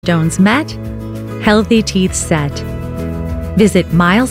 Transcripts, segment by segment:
Milestones met, healthy teeth set. Visit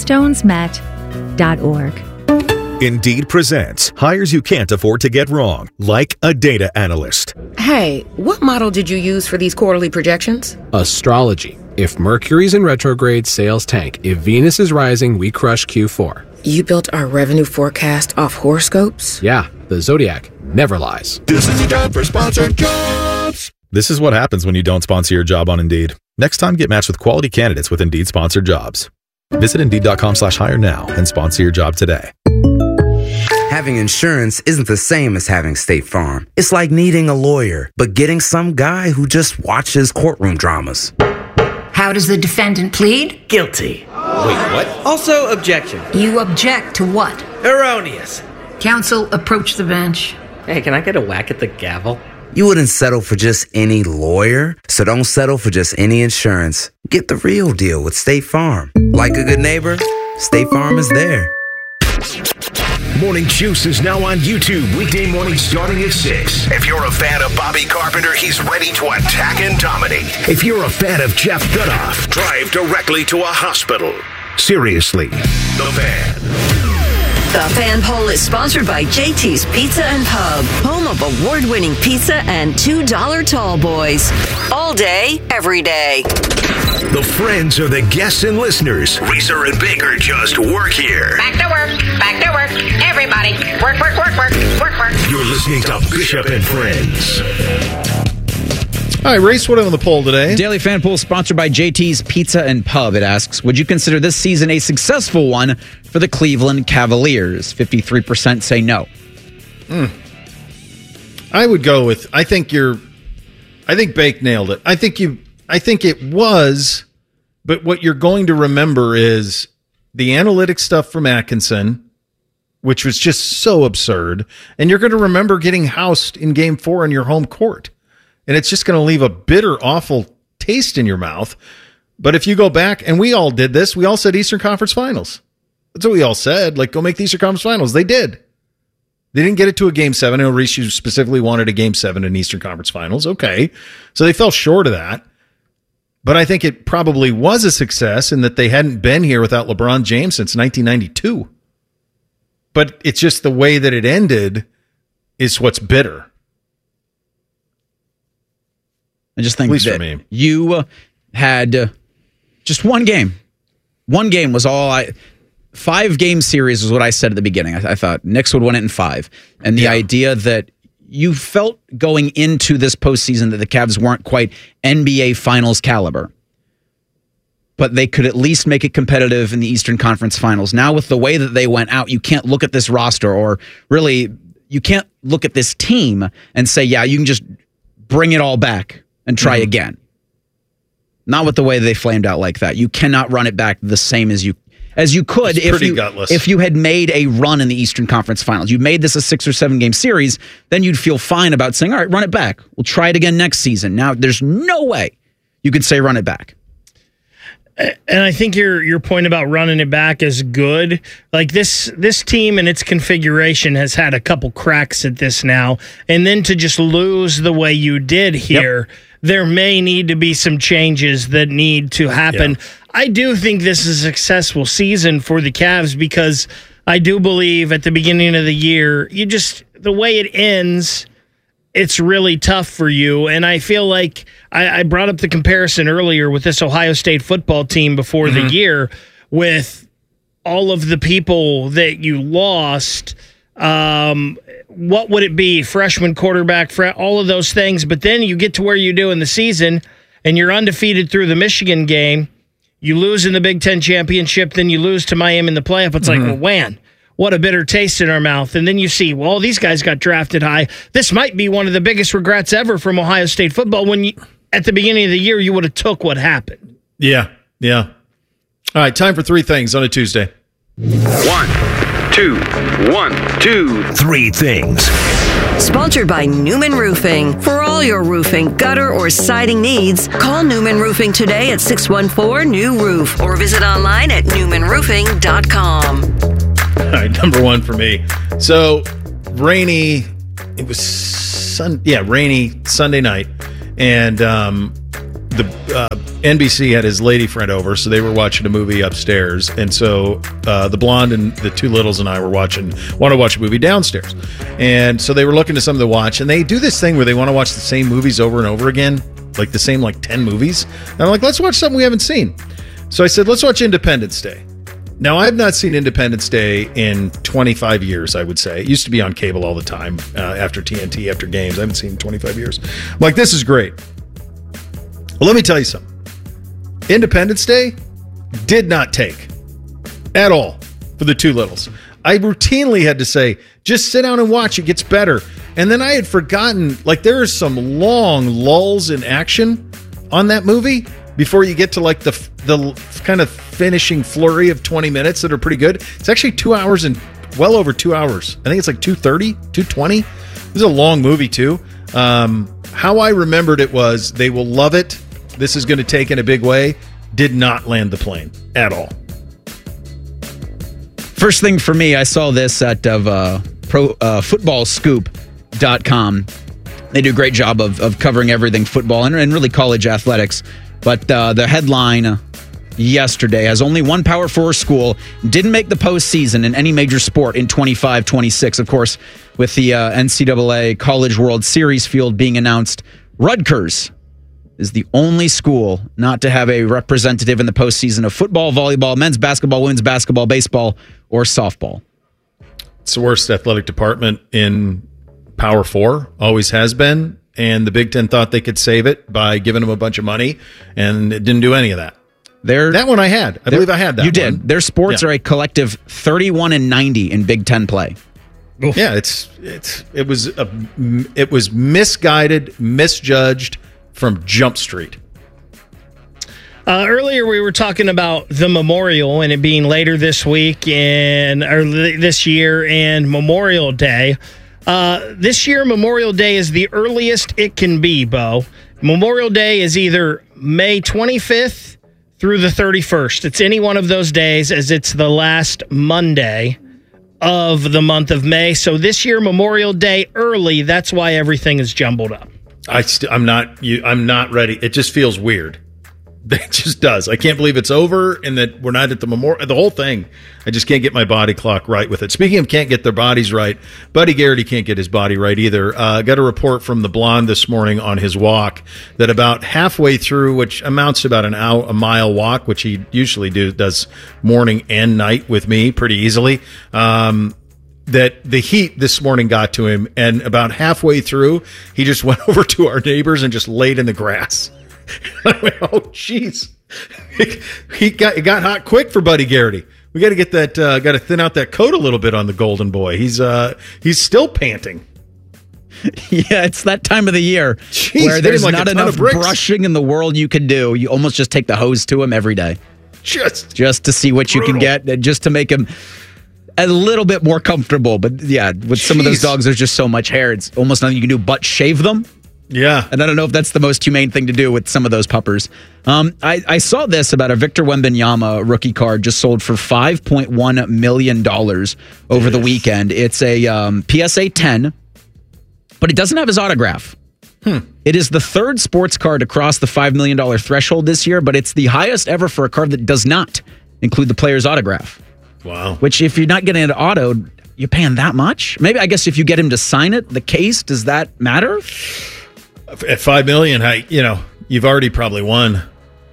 milestonesmet.org. Indeed presents hires you can't afford to get wrong, like a data analyst. Hey, what model did you use for these quarterly projections? Astrology. If Mercury's in retrograde, sales tank. If Venus is rising, we crush Q4. You built our revenue forecast off horoscopes? Yeah, the Zodiac never lies. This is the time for sponsored jobs. This is what happens when you don't sponsor your job on Indeed. Next time, get matched with quality candidates with Indeed sponsored jobs. Visit Indeed.com/hire now and sponsor your job today. Having insurance isn't the same as having State Farm. It's like needing a lawyer, but getting some guy who just watches courtroom dramas. How does the defendant plead? Guilty. Wait, what? Also, objection. You object to what? Erroneous. Counsel, approach the bench. Hey, can I get a whack at the gavel? You wouldn't settle for just any lawyer, so don't settle for just any insurance. Get the real deal with State Farm. Like a good neighbor, State Farm is there. Morning Juice is now on YouTube, weekday mornings starting at 6. If you're a fan of Bobby Carpenter, he's ready to attack and dominate. If you're a fan of Jeff Goodoff, drive directly to a hospital. Seriously, The Fan. The Fan Poll is sponsored by JT's Pizza and Pub, home of award-winning pizza and $2 tall boys. All day, every day. The friends are the guests and listeners. Reeser and Baker just work here. Back to work. Back to work. Everybody, work, work, work, work, work, work. You're listening to Bishop and Friends. All right, Reese, what on the poll today? Daily Fan Poll sponsored by JT's Pizza and Pub. It asks, would you consider this season a successful one for the Cleveland Cavaliers? 53% say no. I would go with, I think Bake nailed it. I think it was, but what you're going to remember is the analytics stuff from Atkinson, which was just so absurd, and you're going to remember getting housed in Game 4 in your home court. And it's just going to leave a bitter, awful taste in your mouth. But if you go back, and we all did this, we all said Eastern Conference Finals. That's what we all said. Like, go make the Eastern Conference Finals. They did. They didn't get it to a Game 7. I know Reese, you specifically wanted a Game 7 in Eastern Conference Finals. Okay. So they fell short of that. But I think it probably was a success in that they hadn't been here without LeBron James since 1992. But it's just the way that it ended is what's bitter. I just think that you had just one game. One game was all 5-game series was what I said at the beginning. I thought Knicks would win it in 5. And the idea that you felt going into this postseason that the Cavs weren't quite NBA Finals caliber. But they could at least make it competitive in the Eastern Conference Finals. Now with the way that they went out, you can't look at this roster, or really, you can't look at this team and say, yeah, you can just bring it all back and try again. Not with the way they flamed out like that. You cannot run it back the same as you could if you had made a run in the Eastern Conference Finals. You made this a 6 or 7 game series, then you'd feel fine about saying, all right, run it back. We'll try it again next season. Now, there's no way you could say run it back. And I think your point about running it back is good. Like this team and its configuration has had a couple cracks at this now. And then to just lose the way you did here, there may need to be some changes that need to happen. Yeah. I do think this is a successful season for the Cavs because I do believe at the beginning of the year, the way it ends, it's really tough for you. And I feel like I brought up the comparison earlier with this Ohio State football team before the year with all of the people that you lost. What would it be? Freshman quarterback, all of those things. But then you get to where you do in the season and you're undefeated through the Michigan game. You lose in the Big Ten championship, then you lose to Miami in the playoff. It's like, well, man, what a bitter taste in our mouth. And then you see, well, these guys got drafted high. This might be one of the biggest regrets ever from Ohio State football when at the beginning of the year, you would have took what happened. Yeah. All right, time for 3 things on a Tuesday. 1, 2, 3 things. Sponsored by Newman Roofing. For all your roofing, gutter, or siding needs, call Newman Roofing today at 614-NEW-ROOF or visit online at newmanroofing.com. All right, number 1 for me. So, rainy. It was rainy Sunday night. And NBC had his lady friend over, so they were watching a movie upstairs, and so the blonde and the two littles and I want to watch a movie downstairs, and so they were looking to something to watch, and they do this thing where they want to watch the same movies over and over again, like the same 10 movies. And I'm like, let's watch something we haven't seen. So I said, let's watch Independence Day. Now, I've not seen Independence Day in 25 years, I would say. It used to be on cable all the time after TNT, after games. I haven't seen it in 25 years. I'm like, this is great. Well, let me tell you something. Independence Day did not take at all for the two littles. I routinely had to say, just sit down and watch. It gets better. And then I had forgotten, there are some long lulls in action on that movie before you get to the kind of finishing flurry of 20 minutes that are pretty good. It's actually 2 hours and well over 2 hours. I think it's 2:30, 2:20. This is a long movie too. How I remembered it was they will love it. This is going to take in a big way. Did not land the plane at all. First thing for me, I saw this at footballscoop.com. They do a great job of covering everything football and really college athletics. But the headline yesterday has only one Power 4 school didn't make the postseason in any major sport in 25-26. Of course, with the NCAA College World Series field being announced, Rutgers is the only school not to have a representative in the postseason of football, volleyball, men's basketball, women's basketball, baseball, or softball. It's the worst athletic department in Power 4, always has been, and the Big Ten thought they could save it by giving them a bunch of money, and it didn't do any of that. That one I had. I believe I had that. You did. One. Their sports are a collective 31-90 in Big Ten play. Oof. Yeah, it was misguided, misjudged from Jump Street. Earlier, we were talking about the Memorial and it being later this week or this year and Memorial Day. This year, Memorial Day is the earliest it can be, Bo. Memorial Day is either May 25th through the 31st. It's any one of those days, as it's the last Monday of the month of May. So this year, Memorial Day early. That's why everything is jumbled up. I'm not ready. It just feels weird. It just does. I can't believe it's over and that we're not at the memorial. The whole thing, I just can't get my body clock right with it. Speaking of can't get their bodies right, Buddy Garrity can't get his body right either. Got a report from the Blonde this morning on his walk that about halfway through, which amounts to about a mile walk, which he usually does morning and night with me pretty easily, that the heat this morning got to him, and about halfway through, he just went over to our neighbors and just laid in the grass. I went, oh, jeez. It got hot quick for Buddy Garrity. We got to get that, got to thin out that coat a little bit on the Golden Boy. He's still panting. Yeah, it's that time of the year where there's not enough brushing in the world you could do. You almost just take the hose to him every day. Just to see what you can get, just to make him a little bit more comfortable. But yeah, with some of those dogs, there's just so much hair. It's almost nothing you can do but shave them. Yeah. And I don't know if that's the most humane thing to do with some of those puppers. I saw this about a Victor Wembanyama rookie card just sold for $5.1 million over the weekend. It's a PSA 10, but it doesn't have his autograph. It is the third sports card to cross the $5 million threshold this year, but it's the highest ever for a card that does not include the player's autograph. Wow. Which, if you're not getting an auto, you're paying that much? Maybe, I guess, if you get him to sign it, the case, does that matter? At $5 million, you've already probably won.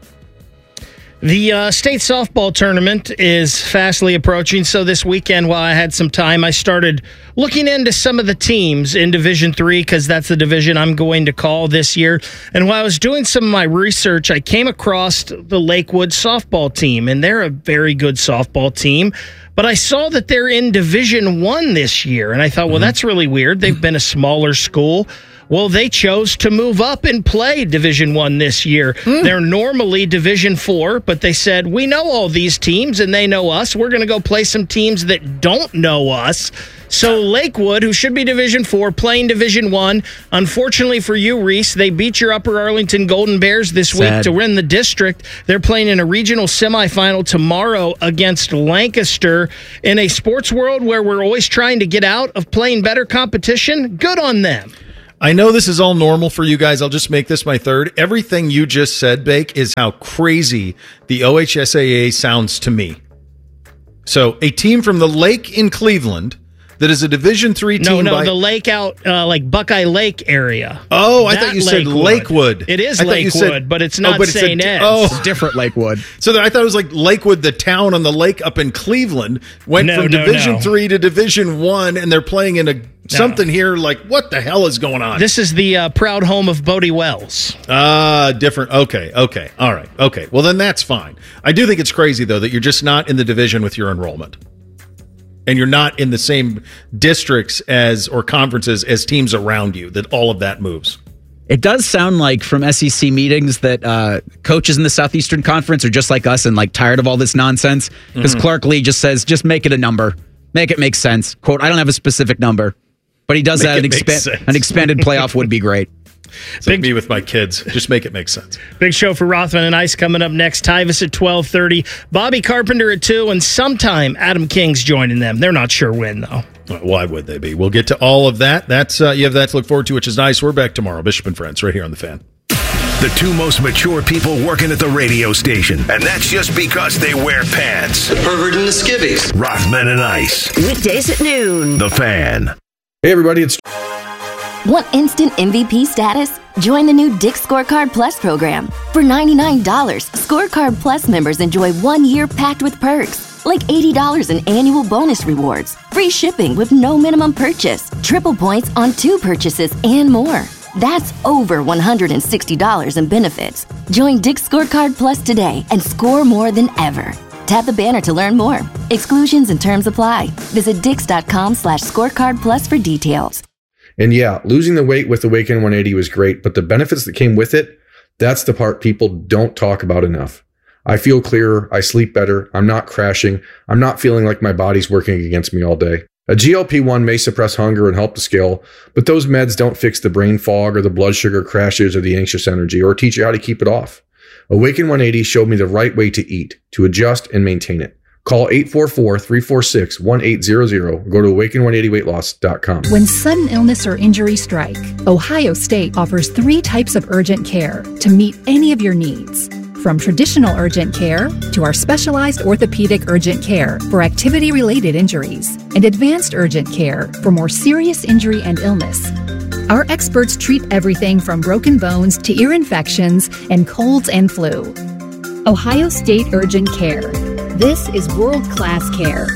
The state softball tournament is fastly approaching, so this weekend, while I had some time, I started looking into some of the teams in Division III, because that's the division I'm going to call this year. And while I was doing some of my research, I came across the Lakewood softball team, and they're a very good softball team. But I saw that they're in Division I this year, and I thought, well, that's really weird. They've been a smaller school. Well, they chose to move up and play Division I this year. They're normally Division IV, but they said, we know all these teams and they know us. We're going to go play some teams that don't know us. So Lakewood, who should be Division IV, playing Division I. Unfortunately for you, Reese, they beat your Upper Arlington Golden Bears this week to win the district. They're playing in a regional semifinal tomorrow against Lancaster. In a sports world where we're always trying to get out of playing better competition, good on them. I know this is all normal for you guys. I'll just make this my third. Everything you just said, Bake, is how crazy the OHSAA sounds to me. So a team from the Lake in Cleveland that is a Division III team. No, the lake out, like Buckeye Lake area. Oh, I thought you said Lakewood. It is Lakewood, but it's not St. Ed's. It's different Lakewood. So I thought it was like Lakewood, the town on the lake up in Cleveland, went from Division III to Division I, and they're playing in something here. Like, what the hell is going on? This is the proud home of Bodie Wells. Different. Okay. All right. Okay. Well, then that's fine. I do think it's crazy, though, that you're just not in the division with your enrollment. And you're not in the same districts or conferences as teams around you, that all of that moves. It does sound like from SEC meetings that coaches in the Southeastern Conference are just like us and like tired of all this nonsense. Because Clark Lee just says, just make it a number. Make it make sense. Quote, I don't have a specific number. But he does that. An expanded playoff would be great. It's like me with my kids. Just make it make sense. Big show for Rothman and Ice coming up next. Tyvus at 12:30. Bobby Carpenter at 2. And sometime Adam King's joining them. They're not sure when, though. Why would they be? We'll get to all of that. That's you have that to look forward to, which is nice. We're back tomorrow. Bishop and Friends right here on The Fan. The two most mature people working at the radio station. And that's just because they wear pants. The pervert and the skivvies. Rothman and Ice. Weekdays at noon. The Fan. Hey, everybody. It's Want instant MVP status? Join the new Dick's Scorecard Plus program. For $99, Scorecard Plus members enjoy 1 year packed with perks, like $80 in annual bonus rewards, free shipping with no minimum purchase, triple points on 2 purchases, and more. That's over $160 in benefits. Join Dick's Scorecard Plus today and score more than ever. Tap the banner to learn more. Exclusions and terms apply. Visit dix.com/scorecard plus for details. And yeah, losing the weight with Awaken 180 was great, but the benefits that came with it, that's the part people don't talk about enough. I feel clearer, I sleep better, I'm not crashing, I'm not feeling like my body's working against me all day. A GLP-1 may suppress hunger and help the scale, but those meds don't fix the brain fog or the blood sugar crashes or the anxious energy or teach you how to keep it off. Awaken 180 showed me the right way to eat, to adjust and maintain it. Call 844-346-1800 or go to awaken180weightloss.com. When sudden illness or injury strike, Ohio State offers 3 types of urgent care to meet any of your needs. From traditional urgent care to our specialized orthopedic urgent care for activity-related injuries and advanced urgent care for more serious injury and illness. Our experts treat everything from broken bones to ear infections and colds and flu. Ohio State Urgent Care. This is world-class care.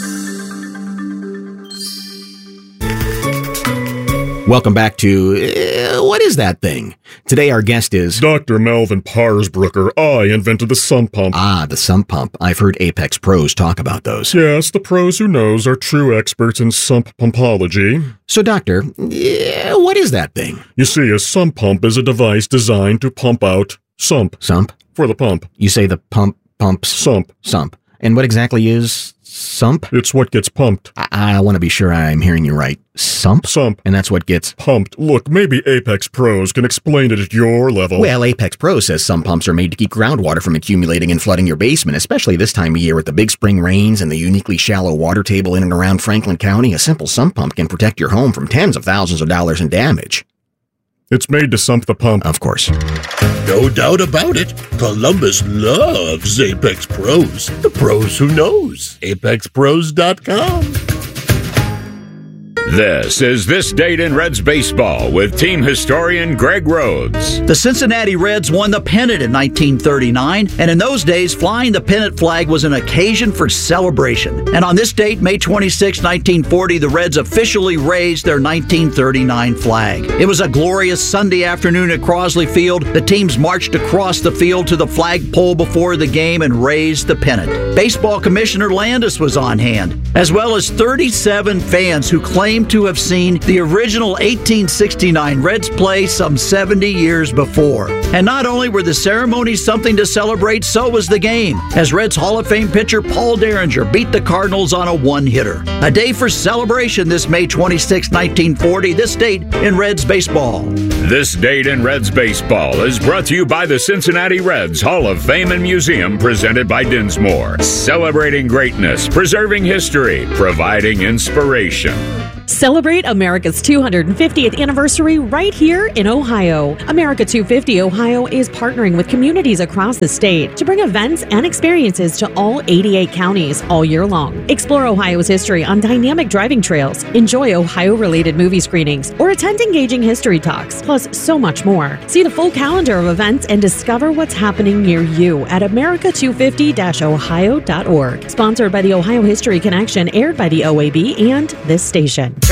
Welcome back to What Is That Thing? Today our guest is Dr. Melvin Parsbrucker. I invented the sump pump. Ah, the sump pump. I've heard Apex pros talk about those. Yes, the pros who knows are true experts in sump pumpology. So, Doctor, what is that thing? You see, a sump pump is a device designed to pump out sump. Sump? For the pump. You say the pumps? Sump. Sump. And what exactly is sump? It's what gets pumped. I want to be sure I'm hearing you right. Sump? Sump. And that's what gets pumped. Look, maybe Apex Pros can explain it at your level. Well, Apex Pros says some pumps are made to keep groundwater from accumulating and flooding your basement, especially this time of year with the big spring rains and the uniquely shallow water table in and around Franklin County. A simple sump pump can protect your home from tens of thousands of dollars in damage. It's made to sump the pump. Of course. No doubt about it. Columbus loves Apex Pros. The pros who knows. ApexPros.com. This is This Date in Reds Baseball with team historian Greg Rhodes. The Cincinnati Reds won the pennant in 1939, and in those days, flying the pennant flag was an occasion for celebration. And on this date, May 26, 1940, the Reds officially raised their 1939 flag. It was a glorious Sunday afternoon at Crosley Field. The teams marched across the field to the flagpole before the game and raised the pennant. Baseball Commissioner Landis was on hand, as well as 37 fans who claimed to have seen the original 1869 Reds play some 70 years before. And not only were the ceremonies something to celebrate, so was the game, as Reds Hall of Fame pitcher Paul Derringer beat the Cardinals on a one-hitter. A day for celebration this May 26, 1940, this date in Reds baseball. This Date in Reds Baseball is brought to you by the Cincinnati Reds Hall of Fame and Museum, presented by Dinsmore. Celebrating greatness, preserving history, providing inspiration. Celebrate America's 250th anniversary right here in Ohio. America 250 Ohio is partnering with communities across the state to bring events and experiences to all 88 counties all year long. Explore Ohio's history on dynamic driving trails, enjoy Ohio-related movie screenings, or attend engaging history talks, plus so much more. See the full calendar of events and discover what's happening near you at america250-ohio.org. Sponsored by the Ohio History Connection, aired by the OAB and this station.